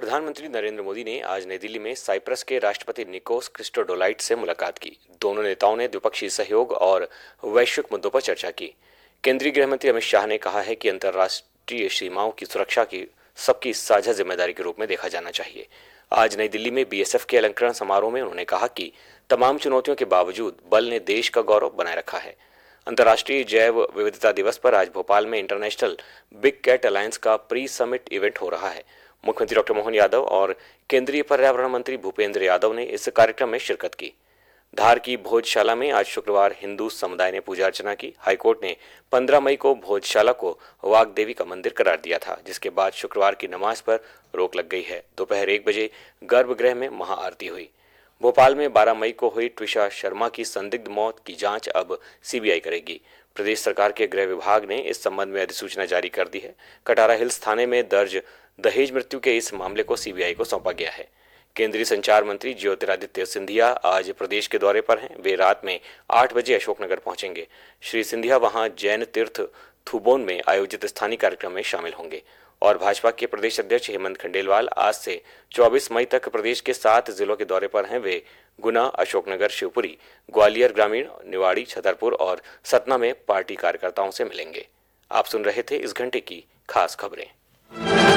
प्रधानमंत्री नरेंद्र मोदी ने आज नई दिल्ली में साइप्रस के राष्ट्रपति निकोस क्रिस्टोडोलाइड्स से मुलाकात की। दोनों नेताओं ने द्विपक्षीय सहयोग और वैश्विक मुद्दों पर चर्चा की। केंद्रीय गृह मंत्री अमित शाह ने कहा है कि अंतर्राष्ट्रीय सीमाओं की सुरक्षा की सबकी साझा जिम्मेदारी के रूप में देखा जाना चाहिए। आज नई दिल्ली में बीएसएफ के अलंकरण समारोह में उन्होंने कहा कि तमाम चुनौतियों के बावजूद बल ने देश का गौरव बनाए रखा है। अंतर्राष्ट्रीय जैव विविधता दिवस पर आज भोपाल में इंटरनेशनल बिग कैट अलायंस का प्री समिट इवेंट हो रहा है। मुख्यमंत्री डॉक्टर मोहन यादव और केंद्रीय पर्यावरण मंत्री भूपेंद्र यादव ने इस कार्यक्रम में शिरकत की। धार की भोजशाला में आज शुक्रवार हिंदू समुदाय ने पूजा अर्चना की। हाईकोर्ट ने 15 मई को भोजशाला को वाग्देवी का मंदिर करार दिया था, जिसके बाद शुक्रवार की नमाज पर रोक लग गई है। दोपहर 1 बजे गर्भगृह में महाआरती हुई। भोपाल में 12 मई को हुई ट्विशा शर्मा की संदिग्ध मौत की जांच अब सीबीआई करेगी। प्रदेश सरकार के गृह विभाग ने इस संबंध में अधिसूचना जारी कर दी है। कटारा हिल्स थाने में दर्ज दहेज मृत्यु के इस मामले को सीबीआई को सौंपा गया है। केंद्रीय संचार मंत्री ज्योतिरादित्य सिंधिया आज प्रदेश के दौरे पर हैं। वे रात में 8 बजे अशोकनगर पहुंचेंगे। श्री सिंधिया वहां जैन तीर्थ थुबोन में आयोजित स्थानीय कार्यक्रम में शामिल होंगे। और भाजपा के प्रदेश अध्यक्ष हेमंत खंडेलवाल आज से 24 मई तक प्रदेश के 7 जिलों के दौरे पर हैं। वे गुना, अशोकनगर, शिवपुरी, ग्वालियर ग्रामीण, निवाड़ी, छतरपुर और सतना में पार्टी कार्यकर्ताओं से मिलेंगे। आप सुन रहे थे इस घंटे की खास खबरें।